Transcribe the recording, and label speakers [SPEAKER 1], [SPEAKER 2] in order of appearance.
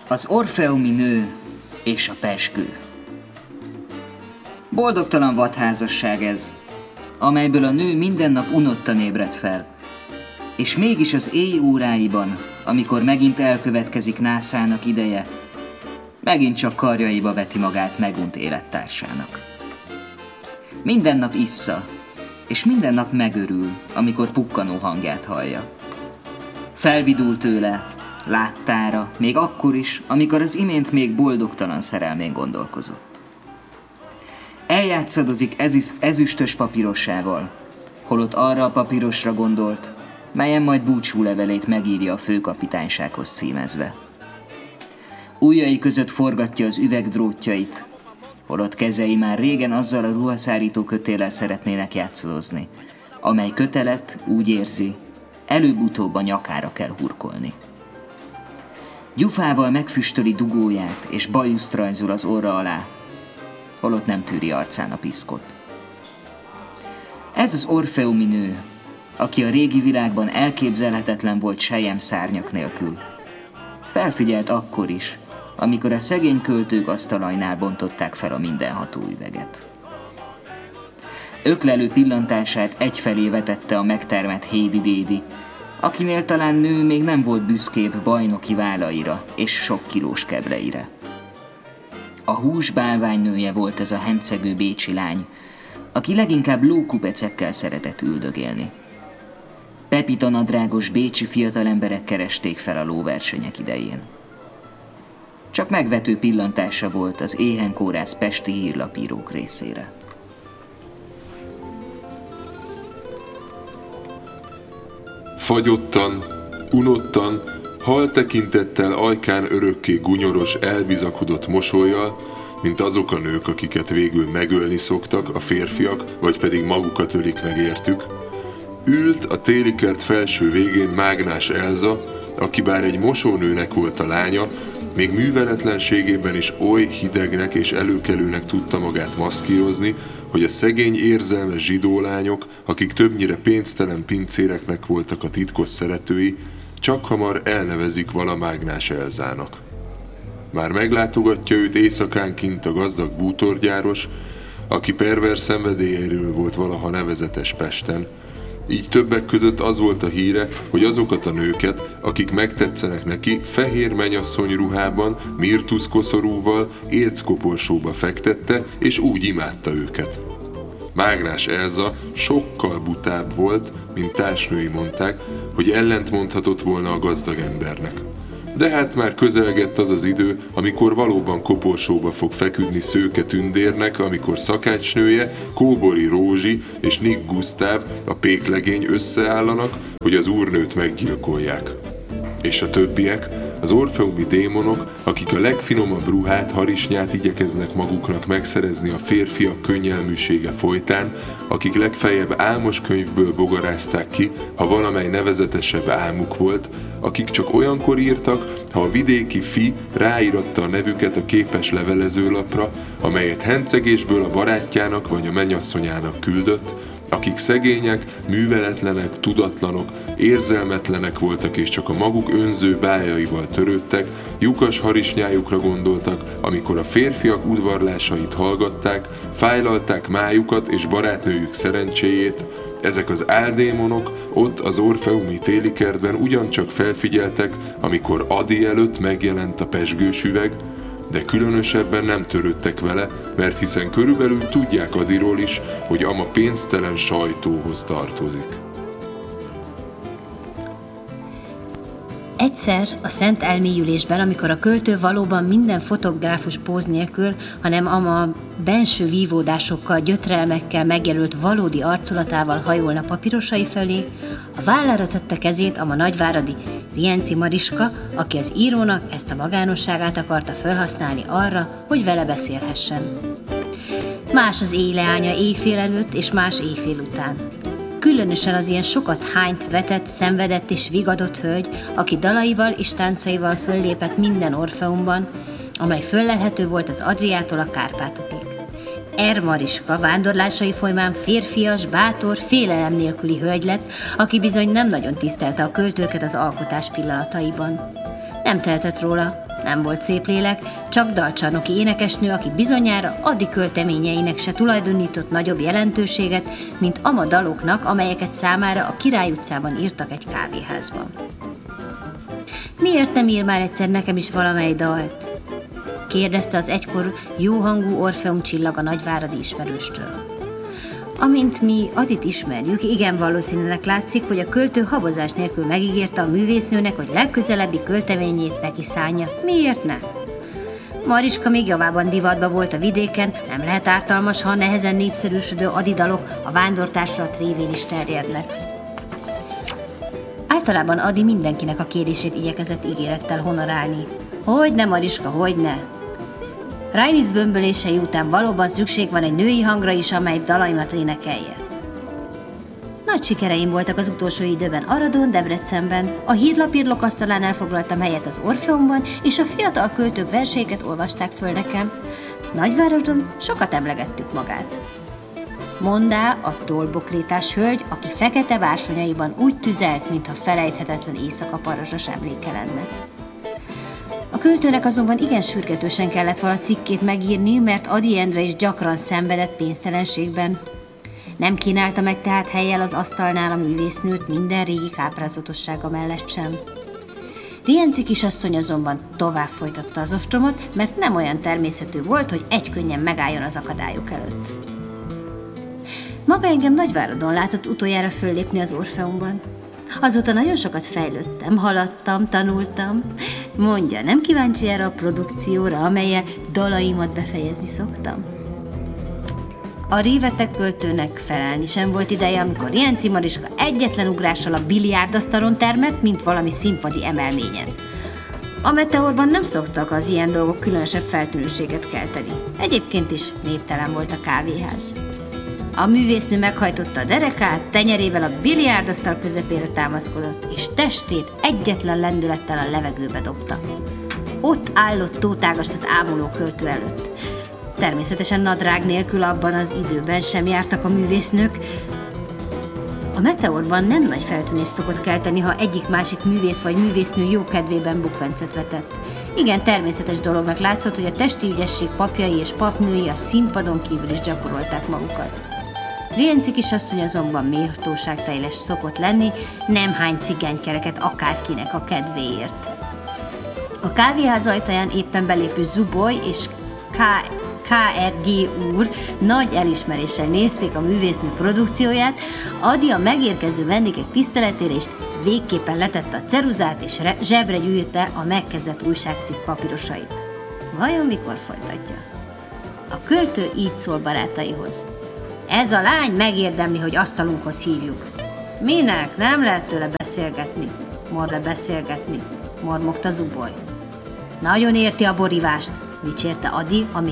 [SPEAKER 1] Az orfeumi nő és a pezsgő. Boldogtalan vadházasság ez, amelyből a nő minden nap unottan ébred fel, és mégis az éj óráiban, amikor megint elkövetkezik nászának ideje, megint csak karjaiba veti magát megunt élettársának. Minden nap issza, és minden nap megörül, amikor pukkanó hangját hallja. Felvidul tőle, láttára, még akkor is, amikor az imént még boldogtalan szerelmén gondolkozott. Eljátszadozik ezüstös papírossával, holott arra a papírosra gondolt, melyen majd búcsúlevelét megírja a főkapitánysághoz címezve. Ujjai között forgatja az üveg drótjait, holott kezei már régen azzal a ruhaszárító kötéllel szeretnének játszadozni, amely kötelet, úgy érzi, előbb-utóbb a nyakára kell hurkolni. Gyufával megfüstöli dugóját, és bajuszt rajzol az orra alá, holott nem tűri arcán a piszkot. Ez az orfeumi nő, aki a régi világban elképzelhetetlen volt selyem szárnyak nélkül. Felfigyelt akkor is, amikor a szegény költők asztalajnál bontották fel a mindenható üveget. Öklelő pillantását egyfelé vetette a megtermett Hédi Dédi, akinél talán nő még nem volt büszkébb bajnoki vállaira és sok kilós kebleire. A hús bálványnője volt ez a hencegő bécsi lány, aki leginkább lókupecekkel szeretett üldögélni. Pepita nadrágos bécsi fiatalemberek keresték fel a lóversenyek idején. Csak megvető pillantása volt az éhenkórász pesti hírlapírók részére.
[SPEAKER 2] Fagyottan, unottan, hal tekintettel ajkán örökké gunyoros, elbizakodott mosollyal, mint azok a nők, akiket végül megölni szoktak, a férfiak, vagy pedig magukat ölik meg értük, ült a télikert felső végén Mágnás Elza, aki bár egy mosónőnek volt a lánya, még műveletlenségében is oly hidegnek és előkelőnek tudta magát maszkírozni, hogy a szegény érzelmes zsidólányok, akik többnyire pénztelen pincéreknek voltak a titkos szeretői, csak hamar elnevezik vala Mágnás Elzának. Már meglátogatja őt éjszakán kint a gazdag bútorgyáros, aki pervers szenvedélyéről volt valaha nevezetes Pesten. Így többek között az volt a híre, hogy azokat a nőket, akik megtetszenek neki, fehér mennyasszony ruhában, mirtusz koszorúval, élckoporsóba fektette, és úgy imádta őket. Mágnás Elza sokkal butább volt, mint társnői mondták, hogy ellent mondhatott volna a gazdag embernek. De hát már közelgett az az idő, amikor valóban koporsóba fog feküdni Szőke Tündérnek, amikor szakácsnője, Kóbori Rózsi és Nick Gusztáv, a péklegény összeállanak, hogy az úrnőt meggyilkolják. És a többiek, az orfeumi démonok, akik a legfinomabb ruhát, harisnyát igyekeznek maguknak megszerezni a férfiak könnyelműsége folytán, akik legfeljebb álmos könyvből bogarázták ki, ha valamely nevezetesebb álmuk volt, akik csak olyankor írtak, ha a vidéki fi ráíratta a nevüket a képes levelezőlapra, amelyet hencegésből a barátjának vagy a mennyasszonyának küldött, akik szegények, műveletlenek, tudatlanok, érzelmetlenek voltak és csak a maguk önző bájaival törődtek, lyukas harisnyájukra gondoltak, amikor a férfiak udvarlásait hallgatták, fájlalták májukat és barátnőjük szerencséjét, ezek az áldémonok ott az orfeumi télikertben ugyancsak felfigyeltek, amikor Adi előtt megjelent a pezsgős üveg, de különösebben nem törődtek vele, mert hiszen körülbelül tudják Adiról is, hogy ama pénztelen sajtóhoz tartozik.
[SPEAKER 3] Egyszer a szent elmélyülésben, amikor a költő valóban minden fotográfus póz nélkül, hanem ama benső vívódásokkal, gyötrelmekkel megjelölt valódi arculatával hajolna papírosai felé, a vállára tette kezét ama nagyváradi Rienci Mariska, aki az írónak ezt a magánosságát akarta felhasználni arra, hogy vele beszélhessen. Más az éjleánya éjfél előtt és más éjfél után. Különösen az ilyen sokat hányt, vetett, szenvedett és vigadott hölgy, aki dalaival és táncaival föllépett minden orfeumban, amely föllelhető volt az Adriától a Kárpátokig. Mariska vándorlásai folyamán férfias, bátor, félelem nélküli hölgy lett, aki bizony nem nagyon tisztelte a költőket az alkotás pillanataiban. Nem tehetett róla, Nem volt szép lélek, csak dalcsarnoki énekesnő, aki bizonyára Adi költeményeinek se tulajdonított nagyobb jelentőséget, mint ama daloknak, amelyeket számára a Király utcában írtak egy kávéházban. Miért nem ír már egyszer nekem is valamely dalt? Kérdezte az egykor jóhangú Orfeum Csillag a nagyváradi ismerőstől. Amint mi Adit ismerjük, igen valószínűleg látszik, hogy a költő habozás nélkül megígérte a művésznőnek, hogy legközelebbi költeményét neki szánja. Miért ne? Mariska még javában divatba volt a vidéken, nem lehet ártalmas, ha a nehezen népszerűsödő Adi dalok a vándortársulat révén is terjednek. Általában Adi mindenkinek a kérését igyekezett ígérettel honorálni. Hogyne, Mariska, hogyne! Rainis bömbölései után valóban szükség van egy női hangra is, amely dalaimat énekelje. Nagy sikereim voltak az utolsó időben Aradon, Debrecenben, a hírlapírlok asztalán elfoglaltam helyet az Orfeumban, és a fiatal költők verseiket olvasták föl nekem. Nagyváradon sokat emlegettük magát. Mondá a tolbokrétás hölgy, aki fekete bársonyaiban úgy tüzelt, mintha felejthetetlen éjszaka parazsas emléke lenne. A költőnek azonban igen sürgetősen kellett vala cikkét megírni, mert Ady Endre is gyakran szenvedett pénztelenségben. Nem kínálta meg tehát hellyel az asztalnál a művésznőt minden régi káprázatossága mellett sem. Rienci kisasszony azonban tovább folytatta az ostromot, mert nem olyan természetű volt, hogy egykönnyen megálljon az akadályok előtt. Maga engem Nagyváradon látott utoljára föllépni az Orfeumban. Azóta nagyon sokat fejlődtem, haladtam, tanultam. Mondja, nem kíváncsi erre a produkcióra, amellyel dalaimat befejezni szoktam? A révetek költőnek felelni sem volt ideje, amikor Rienci Mariska egyetlen ugrással a biliárdasztalon termett, mint valami színpadi emelményen. A Meteorban nem szoktak az ilyen dolgok különösebb feltűnőséget kelteni. Egyébként is néptelen volt a kávéház. A művésznő meghajtotta a derekát, tenyerével a biliárdasztal közepére támaszkodott, és testét egyetlen lendülettel a levegőbe dobta. Ott állott tótágast az ámuló költő előtt. Természetesen nadrág nélkül abban az időben sem jártak a művésznők. A Meteorban nem nagy feltűnést szokott kelteni, ha egyik-másik művész vagy művésznő jókedvében bukvencet vetett. Igen, természetes dolognak látszott, hogy a testi ügyesség papjai és papnői a színpadon kívül is gyakorolták magukat. Rienci kisasszony azonban méltóságteljes szokott lenni, nem hány cigánykereket akárkinek a kedvéért. A kávéház ajtaján éppen belépő Zuboly és KRG úr nagy elismeréssel nézték a művésznő produkcióját, Ady a megérkező vendégek tiszteletére is végképpen letette a ceruzát és zsebre gyűjtötte a megkezdett újságcikk papírosait. Vajon mikor folytatja? A költő így szól barátaihoz. Ez a lány megérdemli, hogy asztalunkhoz hívjuk. Minek? Nem lehet tőle beszélgetni. Mormogta Zuboly. Nagyon érti a borívást, dicsérte Ady, ami